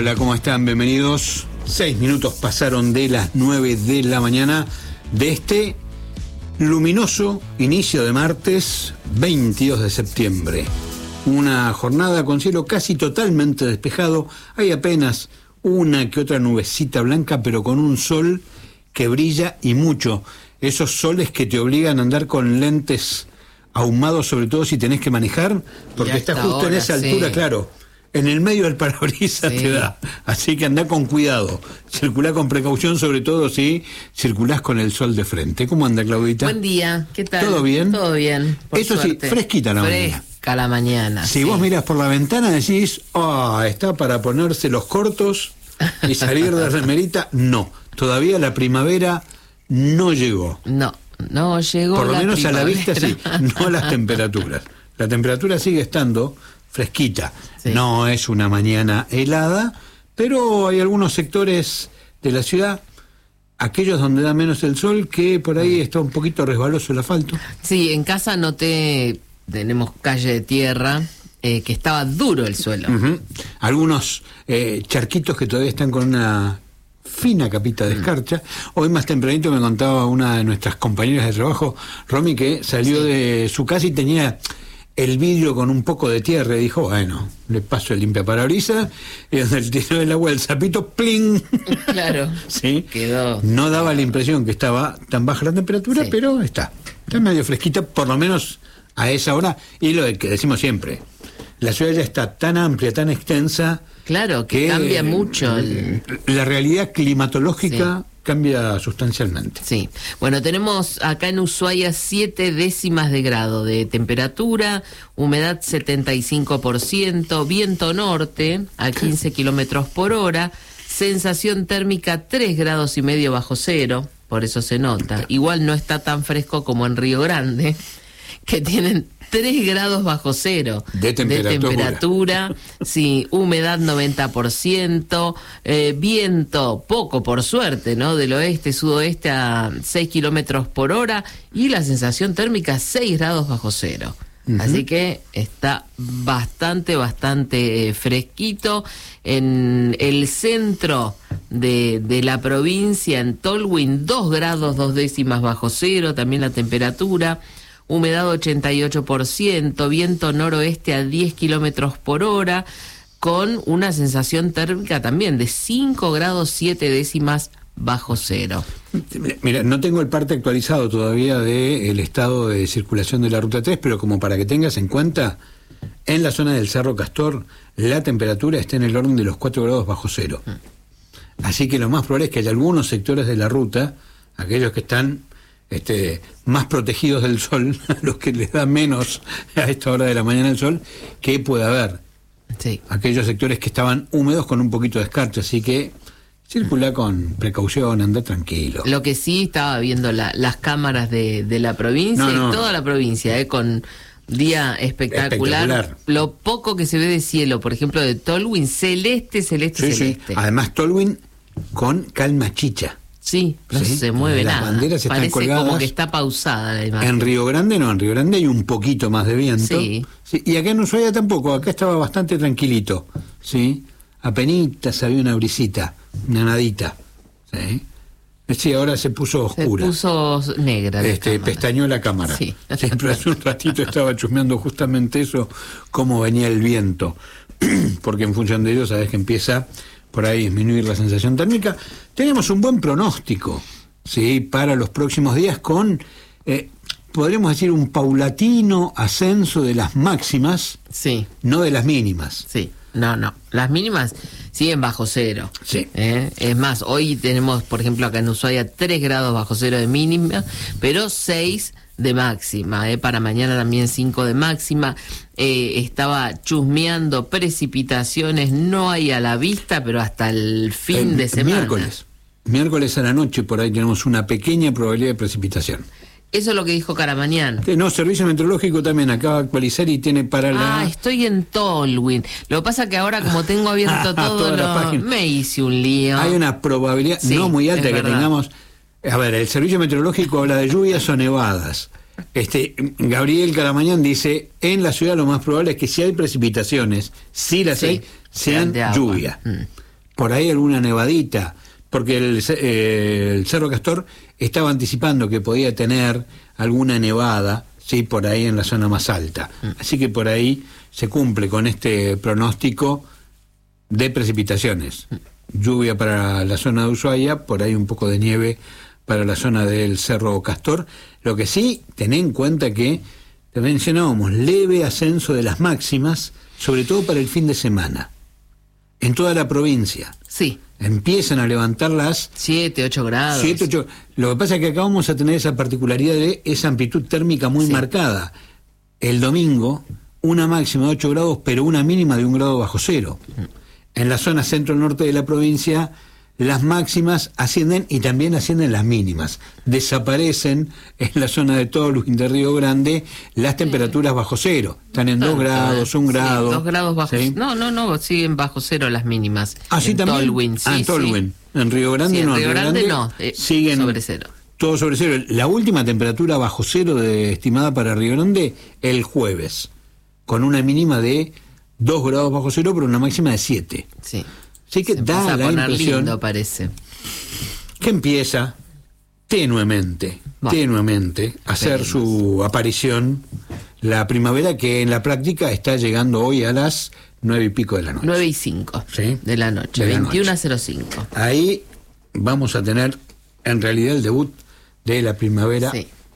Hola, ¿cómo están? Bienvenidos. 6 minutos pasaron de las 9 de la mañana de este luminoso inicio de martes 22 de septiembre. Una jornada con cielo casi totalmente despejado. Hay apenas una que otra nubecita blanca, pero con un sol que brilla y mucho. Esos soles que te obligan a andar con lentes ahumados, sobre todo si tenés que manejar, porque está justo ahora, en esa altura, sí. Claro, en el medio del parabrisas, sí. Te da. Así que andá con cuidado, circulá con precaución, sobre todo si circulás con el sol de frente. ¿Cómo anda, Claudita? Buen día, ¿qué tal? ¿Todo bien? Todo bien, por Eso suerte. Sí, fresquita la mañana. Fresca la mañana. Si vos mirás por la ventana decís, está para ponerse los cortos y salir de remerita. No, todavía la primavera no llegó. No llegó. Por lo menos primavera. A la vista sí, no las temperaturas. La temperatura sigue estando fresquita. Sí. No es una mañana helada, pero hay algunos sectores de la ciudad, aquellos donde da menos el sol, que por ahí está un poquito resbaloso el asfalto. Sí, en casa tenemos calle de tierra, que estaba duro el suelo. Uh-huh. Algunos charquitos que todavía están con una fina capita de escarcha. Hoy más tempranito me contaba una de nuestras compañeras de trabajo, Romy, que salió de su casa y tenía el vidrio con un poco de tierra, y dijo, bueno, le paso el limpiaparabrisas, y donde le tiró el agua el sapito, ¡pling! Claro, sí, quedó. No daba la impresión que estaba tan baja la temperatura, sí. Pero está medio fresquita, por lo menos a esa hora, y lo que decimos siempre, la ciudad ya está tan amplia, tan extensa, claro, que cambia mucho. La realidad climatológica cambia sustancialmente. Sí. Bueno, tenemos acá en Ushuaia 7 décimas de grado de temperatura, humedad 75%, viento norte a 15 kilómetros por hora, sensación térmica 3,5 grados bajo cero, por eso se nota. Igual no está tan fresco como en Río Grande, que tienen 3 grados bajo cero de temperatura, sí, humedad 90%, viento poco por suerte, ¿no? Del oeste, sudoeste a 6 kilómetros por hora y la sensación térmica 6 grados bajo cero. Uh-huh. Así que está bastante fresquito. En el centro de la provincia, en Tolwyn, 2 grados 2 décimas bajo cero, también la temperatura. Humedad 88%, viento noroeste a 10 kilómetros por hora, con una sensación térmica también de 5 grados 7 décimas bajo cero. Mira, no tengo el parte actualizado todavía del estado de circulación de la Ruta 3, pero como para que tengas en cuenta, en la zona del Cerro Castor, la temperatura está en el orden de los 4 grados bajo cero. Así que lo más probable es que haya algunos sectores de la ruta, aquellos que están más protegidos del sol, los que les da menos a esta hora de la mañana el sol, que pueda haber. Sí. Aquellos sectores que estaban húmedos con un poquito de escarcha, así que circula con precaución, anda tranquilo. Lo que sí estaba viendo las cámaras de la provincia, y toda la provincia, con día espectacular. Lo poco que se ve de cielo, por ejemplo, de Tolwyn, celeste. Sí. Además, Tolwyn con calma chicha. Sí, no se mueve las nada. Banderas están parece colgadas. Como que está pausada la imagen. En Río Grande no, en Río Grande hay un poquito más de viento. Sí. Y acá en Ushuaia tampoco, acá estaba bastante tranquilito. Sí, apenitas había una brisita, una nadita. Sí, ahora se puso oscura. Se puso negra. Pestañó la cámara. Sí. Siempre hace un ratito estaba chusmeando justamente eso, cómo venía el viento. Porque en función de ello sabes que empieza por ahí disminuir la sensación térmica. Tenemos un buen pronóstico, ¿sí?, para los próximos días con, podríamos decir, un paulatino ascenso de las máximas, sí, no de las mínimas. Sí, no, las mínimas siguen bajo cero. Sí. Es más, hoy tenemos, por ejemplo, acá en Ushuaia 3 grados bajo cero de mínima, pero 6 de máxima, para mañana también 5 de máxima. Estaba chusmeando precipitaciones, no hay a la vista, pero hasta el fin de semana. Miércoles a la noche por ahí tenemos una pequeña probabilidad de precipitación. Eso es lo que dijo Caramanian. No, Servicio Meteorológico también acaba de actualizar y tiene para la... estoy en Tolwyn. Lo que pasa que ahora, como tengo abierto todo, me hice un lío. Hay una probabilidad no muy alta que tengamos... A ver, el Servicio Meteorológico habla de lluvias o nevadas. Gabriel Caramanian dice, en la ciudad lo más probable es que si hay precipitaciones, si las hay, sean lluvia. por ahí alguna nevadita, porque el Cerro Castor estaba anticipando que podía tener alguna nevada, sí, por ahí en la zona más alta. Así que por ahí se cumple con este pronóstico de precipitaciones. Lluvia para la zona de Ushuaia, por ahí un poco de nieve para la zona del Cerro Castor. Lo que sí, ten en cuenta que te mencionábamos leve ascenso de las máximas, sobre todo para el fin de semana, en toda la provincia. Sí. Empiezan a levantar las 7, 8 grados. 7, 8. Lo que pasa es que acá vamos a tener esa particularidad de esa amplitud térmica muy marcada. El domingo, una máxima de 8 grados, pero una mínima de 1 grado bajo cero. En la zona centro-norte de la provincia, las máximas ascienden y también ascienden las mínimas. Desaparecen en la zona de Tolwyn, de Río Grande, las temperaturas bajo cero. Están en 2 grados, 1 grado. 2 grados bajo ¿sí? No, siguen bajo cero las mínimas. ¿Sí, en también? Tolwyn, sí. En Tolwyn. En Río Grande sí, no. En Río Grande no. Siguen sobre cero. Todo sobre cero. La última temperatura bajo cero estimada para Río Grande el jueves, con una mínima de 2 grados bajo cero, pero una máxima de 7. Sí. Así que se da la impresión lindo, parece, que empieza tenuemente a hacer su aparición la primavera, que en la práctica está llegando hoy a las 9 y pico de la noche. 9:05 ¿sí? de la noche, 21:05. Ahí vamos a tener en realidad el debut de la primavera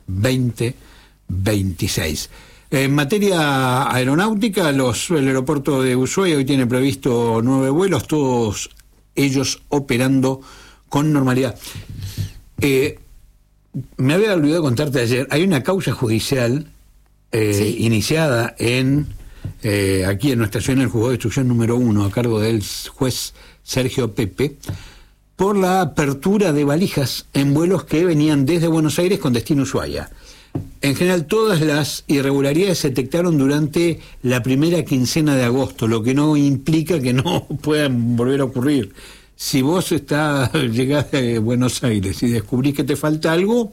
2026. En materia aeronáutica, el aeropuerto de Ushuaia hoy tiene previsto 9 vuelos, todos ellos operando con normalidad. Me había olvidado contarte ayer, hay una causa judicial iniciada aquí en nuestra ciudad, en el juzgado de instrucción número 1, a cargo del juez Sergio Pepe, por la apertura de valijas en vuelos que venían desde Buenos Aires con destino Ushuaia. En general, todas las irregularidades se detectaron durante la primera quincena de agosto, lo que no implica que no puedan volver a ocurrir. Si vos llegás de Buenos Aires y descubrís que te falta algo,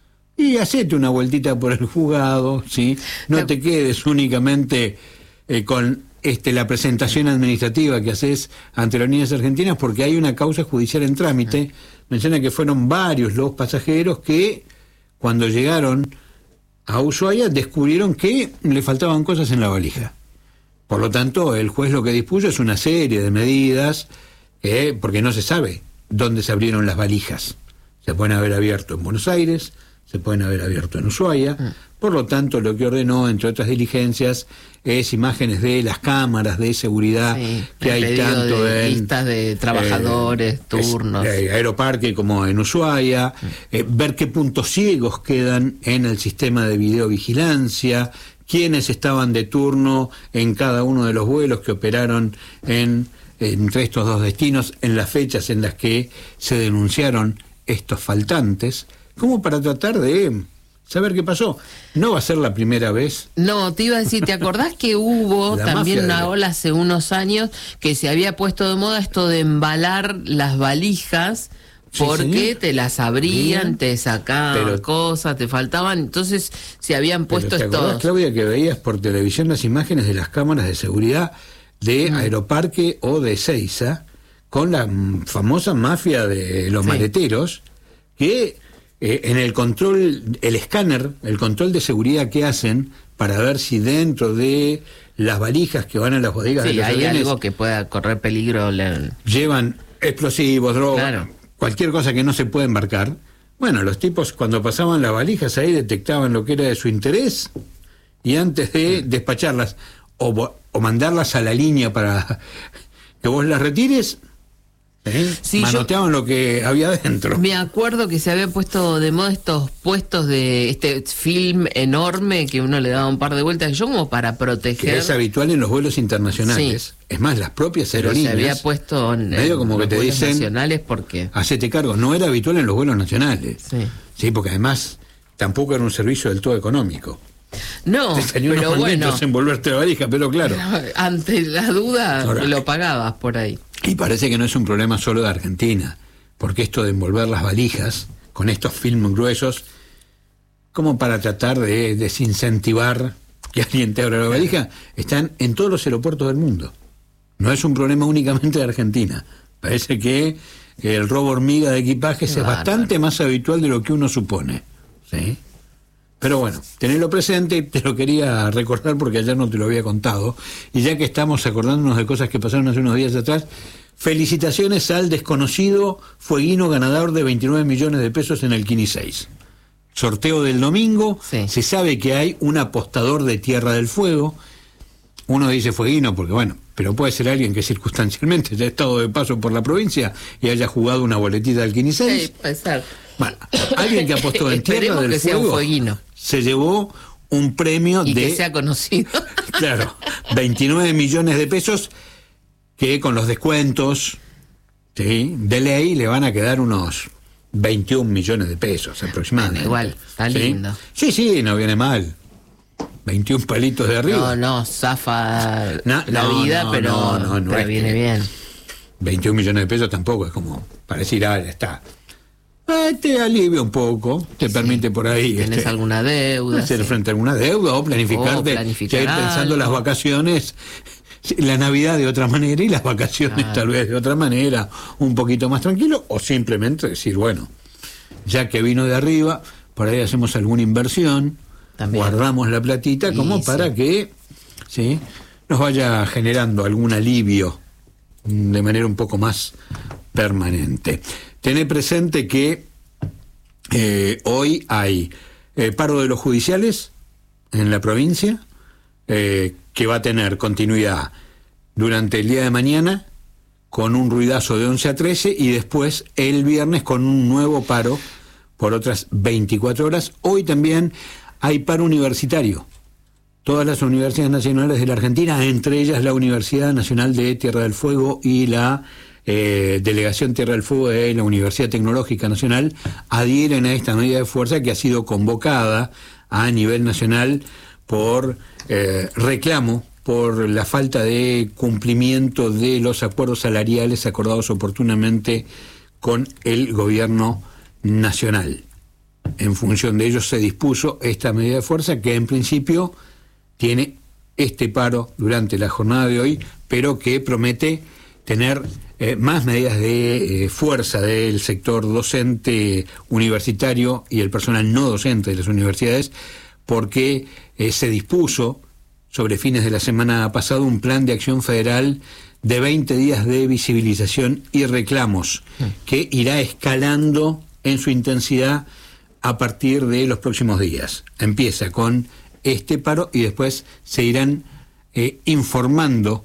y hacete una vueltita por el juzgado, ¿sí? No te quedes únicamente con la presentación administrativa que haces ante las líneas argentinas, porque hay una causa judicial en trámite. Menciona que fueron varios los pasajeros que, cuando llegaron a Ushuaia, descubrieron que le faltaban cosas en la valija. Por lo tanto, el juez lo que dispuso es una serie de medidas, porque no se sabe dónde se abrieron las valijas. Se pueden haber abierto en Buenos Aires, se pueden haber abierto en Ushuaia. Por lo tanto, lo que ordenó, entre otras diligencias, es imágenes de las cámaras de seguridad que hay tanto en listas de trabajadores, turnos, Aeroparque como en Ushuaia, ver qué puntos ciegos quedan en el sistema de videovigilancia, quiénes estaban de turno en cada uno de los vuelos que operaron entre estos dos destinos en las fechas en las que se denunciaron estos faltantes, como para tratar de saber qué pasó. No va a ser la primera vez. No, te iba a decir, ¿te acordás que hubo también una ola hace unos años que se había puesto de moda esto de embalar las valijas? Porque te las abrían, te sacaban cosas, te faltaban, entonces se habían puesto ¿te acordás, Claudia, que veías por televisión las imágenes de las cámaras de seguridad de Aeroparque o de Ezeiza, con la famosa mafia de los maleteros, que en el control, el escáner, el control de seguridad que hacen para ver si dentro de las valijas que van a las bodegas de los hay aviones algo que pueda correr peligro, llevan explosivos, drogas, cualquier cosa que no se puede embarcar. Bueno, los tipos, cuando pasaban las valijas ahí, detectaban lo que era de su interés, y antes de despacharlas o mandarlas a la línea para que vos las retires, manoteaban lo que había dentro. Me acuerdo que se había puesto de moda estos puestos de este film enorme que uno le daba un par de vueltas, yo como para proteger. Que es habitual en los vuelos internacionales. Es más, las propias aerolíneas. Se había puesto en medio como los que te vuelos dicen, nacionales porque hacete cargo. No era habitual en los vuelos nacionales. Sí, porque además tampoco era un servicio del todo económico. No, pero bueno, envolverte la valija, pero claro. Ante la duda lo pagabas por ahí. Y parece que no es un problema solo de Argentina, porque esto de envolver las valijas con estos films gruesos, como para tratar de desincentivar que alguien te abra la valija, están en todos los aeropuertos del mundo. No es un problema únicamente de Argentina. Parece que el robo hormiga de equipajes es bastante más habitual de lo que uno supone, ¿sí? Pero bueno, tenerlo presente, te lo quería recordar porque ayer no te lo había contado, y ya que estamos acordándonos de cosas que pasaron hace unos días atrás, felicitaciones al desconocido fueguino ganador de 29 millones de pesos en el Kini 6. Sorteo del domingo, sí. Se sabe que hay un apostador de Tierra del Fuego. Uno dice fueguino porque bueno, pero puede ser alguien que circunstancialmente haya estado de paso por la provincia y haya jugado una boletita del Kini 6. Sí, puede ser. Bueno, alguien que apostó en Tierra del que sea un Fuego fueguino. Se llevó un premio y de... que sea conocido. Claro, 29 millones de pesos que con los descuentos, ¿sí?, de ley le van a quedar unos 21 millones de pesos aproximadamente. Igual, está ¿sí? lindo. Sí, no viene mal. 21 palitos de arriba. No, zafa la vida, pero es viene bien. 21 millones de pesos tampoco es como para decir, ya está. Te alivia un poco, te permite por ahí. ¿Tenés alguna deuda? Hacer frente a alguna deuda o planificarte. Ya ir pensando las vacaciones, la Navidad de otra manera y las vacaciones tal vez de otra manera, un poquito más tranquilo, o simplemente decir, bueno, ya que vino de arriba, por ahí hacemos alguna inversión, también guardamos la platita como para que nos vaya generando algún alivio de manera un poco más permanente. Tener presente que hoy hay paro de los judiciales en la provincia, que va a tener continuidad durante el día de mañana con un ruidazo de 11 a 13 y después el viernes con un nuevo paro por otras 24 horas. Hoy también hay paro universitario. Todas las universidades nacionales de la Argentina, entre ellas la Universidad Nacional de Tierra del Fuego y la Delegación Tierra del Fuego de la Universidad Tecnológica Nacional, adhieren a esta medida de fuerza que ha sido convocada a nivel nacional por reclamo por la falta de cumplimiento de los acuerdos salariales acordados oportunamente con el gobierno nacional. En función de ello se dispuso esta medida de fuerza que en principio tiene este paro durante la jornada de hoy, pero que promete tener más medidas de fuerza del sector docente universitario y el personal no docente de las universidades, porque se dispuso sobre fines de la semana pasada un plan de acción federal de 20 días de visibilización y reclamos que irá escalando en su intensidad a partir de los próximos días. Empieza con este paro y después se irán informando,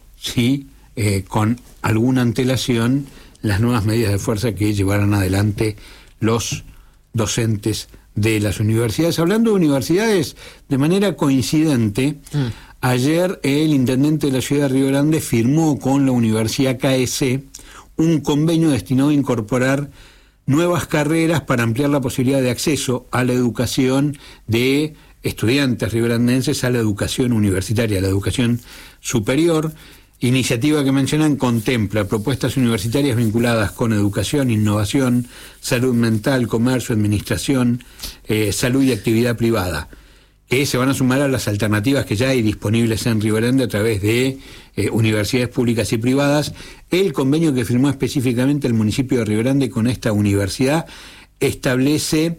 con alguna antelación, las nuevas medidas de fuerza que llevarán adelante los docentes de las universidades. Hablando de universidades, de manera coincidente, ayer el intendente de la ciudad de Río Grande firmó con la Universidad KS un convenio destinado a incorporar nuevas carreras para ampliar la posibilidad de acceso a la educación de estudiantes riograndenses, a la educación universitaria, a la educación superior. Iniciativa que mencionan contempla propuestas universitarias vinculadas con educación, innovación, salud mental, comercio, administración, salud y actividad privada, que se van a sumar a las alternativas que ya hay disponibles en Río Grande a través de universidades públicas y privadas. El convenio que firmó específicamente el municipio de Río Grande con esta universidad establece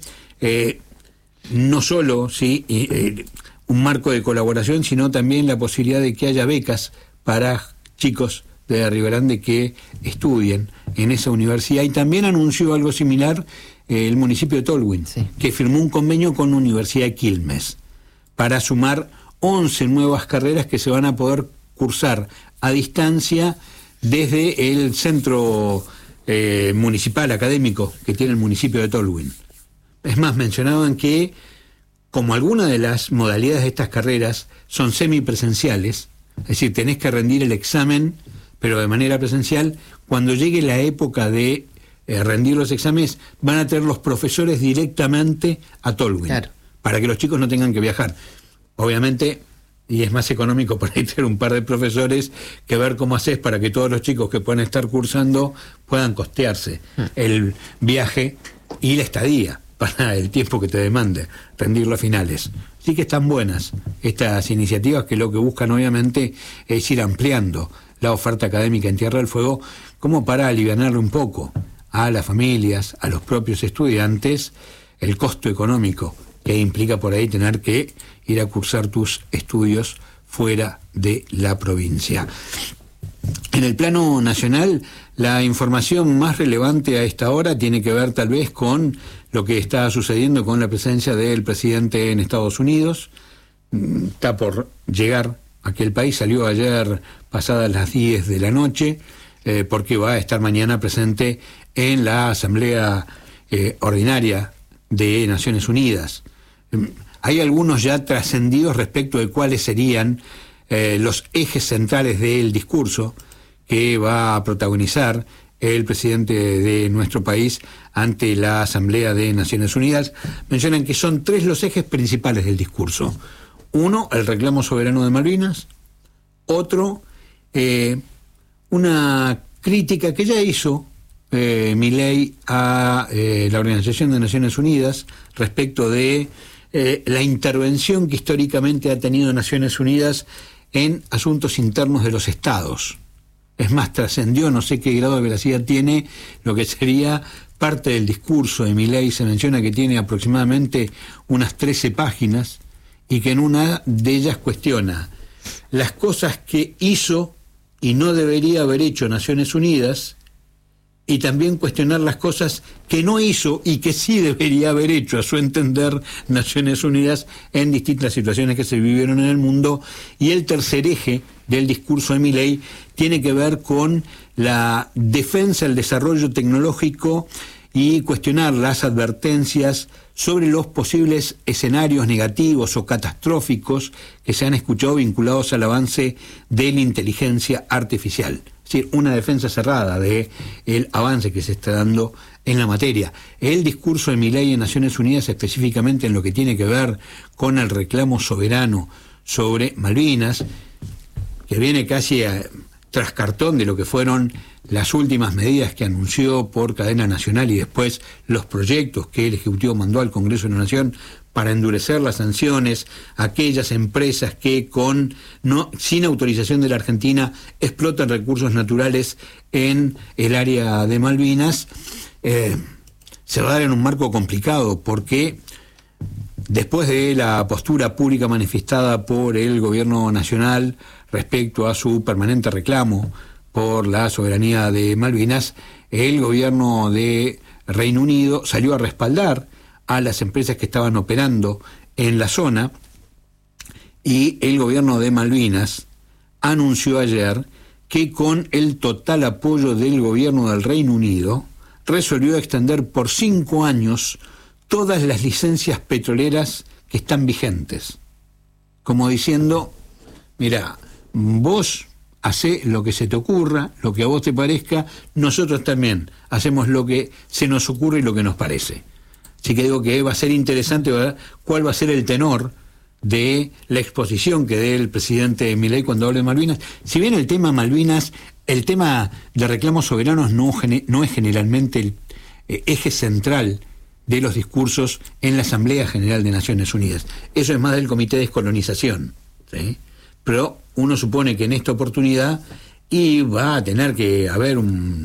no solo un marco de colaboración, sino también la posibilidad de que haya becas para chicos de Río Grande que estudien en esa universidad. Y también anunció algo similar el municipio de Tolwyn, que firmó un convenio con la Universidad de Quilmes para sumar 11 nuevas carreras que se van a poder cursar a distancia desde el centro municipal académico que tiene el municipio de Tolwyn. Es más, mencionaban que como algunas de las modalidades de estas carreras son semipresenciales, es decir, tenés que rendir el examen, pero de manera presencial, cuando llegue la época de rendir los exámenes, van a tener los profesores directamente a Tolwyn, para que los chicos no tengan que viajar. Obviamente, y es más económico por ahí tener un par de profesores que ver cómo haces para que todos los chicos que puedan estar cursando puedan costearse el viaje y la estadía para el tiempo que te demande rendirlo a finales. Sí que están buenas estas iniciativas que lo que buscan obviamente es ir ampliando la oferta académica en Tierra del Fuego, como para alivianarle un poco a las familias, a los propios estudiantes, el costo económico que implica por ahí tener que ir a cursar tus estudios fuera de la provincia. En el plano nacional, la información más relevante a esta hora tiene que ver tal vez con lo que está sucediendo con la presencia del presidente en Estados Unidos. Está por llegar a aquel país, salió ayer pasadas las 10 de la noche, porque va a estar mañana presente en la Asamblea Ordinaria de Naciones Unidas. Hay algunos ya trascendidos respecto de cuáles serían los ejes centrales del discurso que va a protagonizar el presidente de nuestro país ante la Asamblea de Naciones Unidas. Mencionan que son 3 los ejes principales del discurso. Uno, el reclamo soberano de Malvinas. Otro, una crítica que ya hizo Milei a la Organización de Naciones Unidas respecto de la intervención que históricamente ha tenido Naciones Unidas en asuntos internos de los estados. Es más, trascendió, no sé qué grado de veracidad tiene, lo que sería parte del discurso de Milei. Se menciona que tiene aproximadamente unas 13 páginas y que en una de ellas cuestiona las cosas que hizo y no debería haber hecho Naciones Unidas, y también cuestionar las cosas que no hizo y que sí debería haber hecho, a su entender, Naciones Unidas en distintas situaciones que se vivieron en el mundo. Y el tercer eje del discurso de Milei tiene que ver con la defensa del desarrollo tecnológico y cuestionar las advertencias sobre los posibles escenarios negativos o catastróficos que se han escuchado vinculados al avance de la inteligencia artificial. Es decir, una defensa cerrada de el avance que se está dando en la materia. El discurso de Milei en Naciones Unidas, específicamente en lo que tiene que ver con el reclamo soberano sobre Malvinas, que viene casi tras cartón de lo que fueron las últimas medidas que anunció por cadena nacional y después los proyectos que el Ejecutivo mandó al Congreso de la Nación para endurecer las sanciones a aquellas empresas que sin autorización de la Argentina explotan recursos naturales en el área de Malvinas. Se va a dar en un marco complicado, porque después de la postura pública manifestada por el gobierno nacional respecto a su permanente reclamo por la soberanía de Malvinas, el gobierno de Reino Unido salió a respaldar a las empresas que estaban operando en la zona, y el gobierno de Malvinas anunció ayer que con el total apoyo del gobierno del Reino Unido resolvió extender por 5 años todas las licencias petroleras que están vigentes, como diciendo: mira, vos hacé lo que se te ocurra, lo que a vos te parezca, nosotros también hacemos lo que se nos ocurre y lo que nos parece. Así que digo que va a ser interesante ver cuál va a ser el tenor de la exposición que dé el presidente Milei cuando hable de Malvinas. Si bien el tema Malvinas, el tema de reclamos soberanos no es generalmente el eje central de los discursos en la Asamblea General de Naciones Unidas. Eso es más del Comité de Descolonización, ¿sí? Pero uno supone que en esta oportunidad va a tener que haber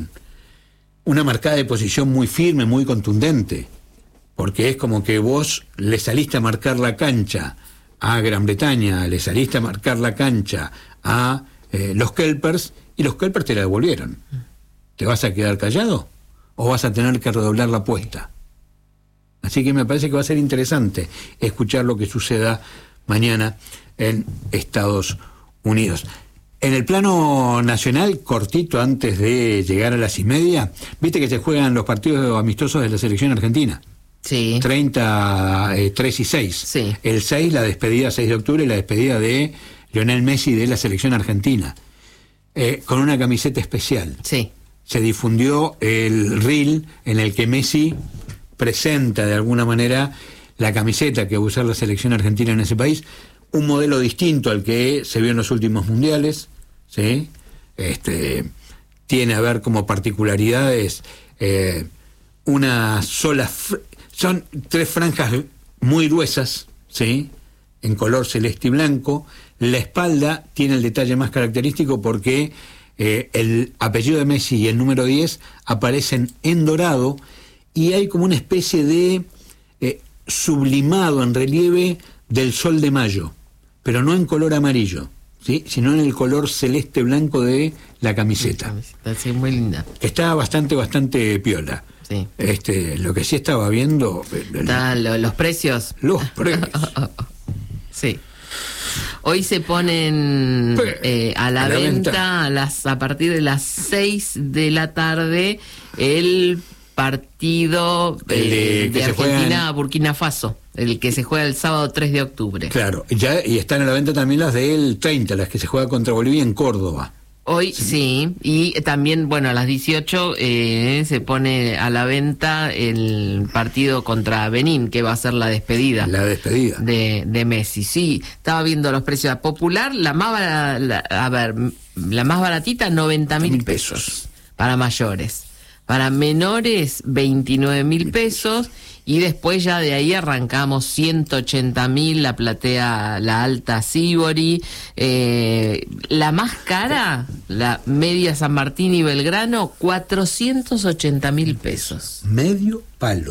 una marcada de posición muy firme, muy contundente, porque es como que vos le saliste a marcar la cancha a Gran Bretaña, le saliste a marcar la cancha a los Kelpers, y los Kelpers te la devolvieron. ¿Te vas a quedar callado o vas a tener que redoblar la apuesta? Así que me parece que va a ser interesante escuchar lo que suceda mañana en Estados Unidos. En el plano nacional, cortito antes de llegar a las 1:30, viste que se juegan los partidos amistosos de la selección argentina. Sí. 3 y 6. Sí. El 6, la despedida, 6 de octubre, la despedida de Lionel Messi de la selección argentina, con una camiseta especial. Sí. Se difundió el reel en el que Messi presenta de alguna manera la camiseta que va a usar la selección argentina en ese país, un modelo distinto al que se vio en los últimos mundiales, ¿sí? Tiene a ver como particularidades una sola... Son 3 franjas muy gruesas, ¿sí?, en color celeste y blanco. La espalda tiene el detalle más característico porque el apellido de Messi y el número 10 aparecen en dorado y hay como una especie de sublimado en relieve del sol de mayo, pero no en color amarillo, ¿sí? Sino en el color celeste blanco de la camiseta. Sí, muy linda. Está bastante piola. Sí. Lo que sí estaba viendo... Los precios. Los precios. Sí. Hoy se ponen a la venta a partir de las 6 de la tarde el partido de Argentina a Burkina Faso, el que se juega el sábado 3 de octubre. Claro, y están a la venta también las del 30, las que se juega contra Bolivia en Córdoba. Hoy sí, y también, bueno, a las 18 se pone a la venta el partido contra Benín, que va a ser la despedida. La despedida. De Messi. Sí, estaba viendo los precios. Popular, la más baratita, 90.000 pesos para mayores. Para menores, 29.000 pesos. Y después ya de ahí arrancamos 180.000 la platea, la alta Sibori. La más cara, la media San Martín y Belgrano, 480.000 pesos. Medio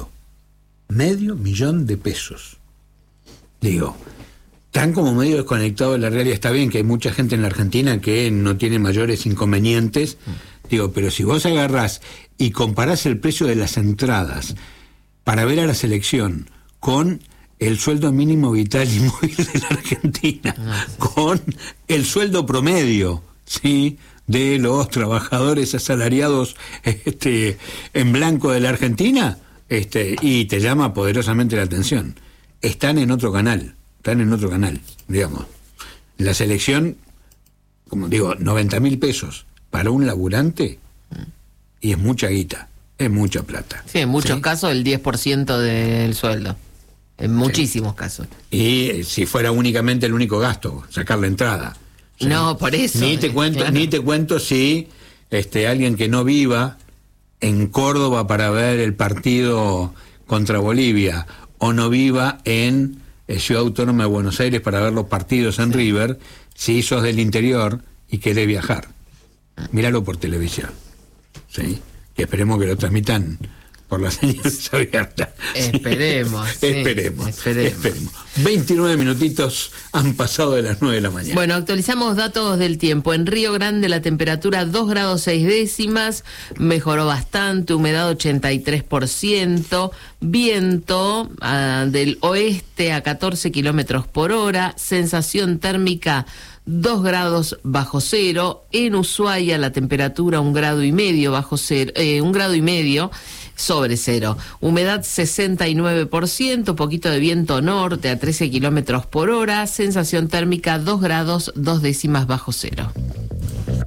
millón de pesos. Digo, tan como medio desconectado de la realidad. Está bien que hay mucha gente en la Argentina que no tiene mayores inconvenientes. Digo, pero si vos agarrás y comparás el precio de las entradas para ver a la selección con el sueldo mínimo vital y móvil de la Argentina, con el sueldo promedio, ¿sí?, de los trabajadores asalariados en blanco de la Argentina, y te llama poderosamente la atención. Están en otro canal, digamos. La selección, como digo, 90.000 pesos para un laburante, y es mucha guita. Es mucha plata. Sí, en muchos casos el 10% del sueldo. En muchísimos casos. Y si fuera únicamente el único gasto, sacar la entrada. ¿Sí? No, por eso. Ni te cuento si alguien que no viva en Córdoba para ver el partido contra Bolivia, o no viva en Ciudad Autónoma de Buenos Aires para ver los partidos en River, si sos del interior y querés viajar. Míralo por televisión. ¿Sí? Que esperemos que lo transmitan por las señales abiertas. Esperemos. Sí. Esperemos. 29 minutitos han pasado de las 9 de la mañana. Bueno, actualizamos datos del tiempo. En Río Grande la temperatura 2 grados 6 décimas, mejoró bastante, humedad 83%, viento del oeste a 14 kilómetros por hora, sensación térmica 2 grados bajo cero. En Ushuaia la temperatura 1,5 grados bajo cero, 1,5 grados sobre cero. Humedad 69%, poquito de viento norte a 13 kilómetros por hora, sensación térmica 2 grados 2 décimas bajo cero.